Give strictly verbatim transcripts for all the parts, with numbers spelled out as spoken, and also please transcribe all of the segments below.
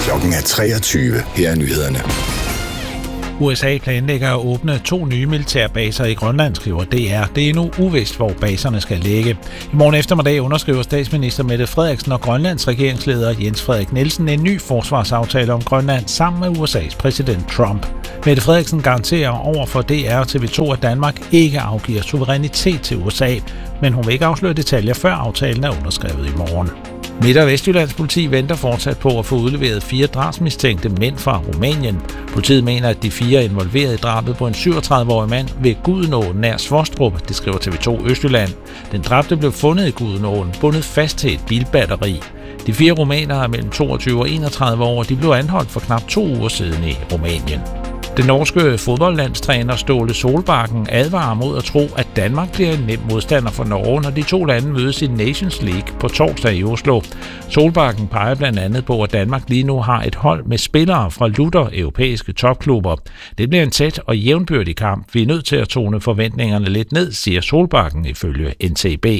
Klokken er treogtyve. Her er nyhederne. U S A planlægger at åbne to nye militærbaser i Grønland, skriver D R. Det er endnu uvist, hvor baserne skal ligge. I morgen eftermiddag underskriver statsminister Mette Frederiksen og Grønlands regeringsleder Jens Frederik Nielsen en ny forsvarsaftale om Grønland sammen med U S A's præsident Trump. Mette Frederiksen garanterer over for D R og T V to, at Danmark ikke afgiver suverænitet til U S A, men hun vil ikke afsløre detaljer, før aftalen er underskrevet i morgen. Midt- og Vestjyllands politi venter fortsat på at få udleveret fire drabsmistænkte mænd fra Rumænien. Politiet mener, at de fire er involveret i drabet på en syvogtredive-årig mand ved Gudenåen nær Svostrup, det skriver T V to Østjylland. Den dræbte blev fundet i Gudenåen, bundet fast til et bilbatteri. De fire rumænere er mellem toogtyve og enogtredive år, de blev anholdt for knap to uger siden i Rumænien. Den norske fodboldlandstræner Ståle Solbakken advarer mod at tro, at Danmark bliver en nem modstander for Norge, når de to lande mødes i Nations League på torsdag i Oslo. Solbakken peger blandt andet på, at Danmark lige nu har et hold med spillere fra lutter europæiske topklubber. Det bliver en tæt og jævnbyrdig kamp. Vi er nødt til at tone forventningerne lidt ned, siger Solbakken ifølge N T B.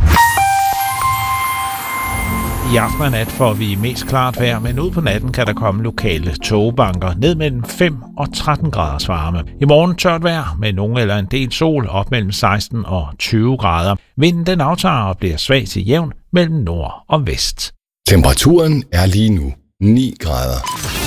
I aften og nat får vi mest klart vejr, men ud på natten kan der komme lokale tågebanker ned mellem fem og tretten graders varme. I morgen tørt vejr med nogen eller en del sol op mellem seksten og tyve grader. Vinden den aftager og bliver svag til jævn mellem nord og vest. Temperaturen er lige nu ni grader.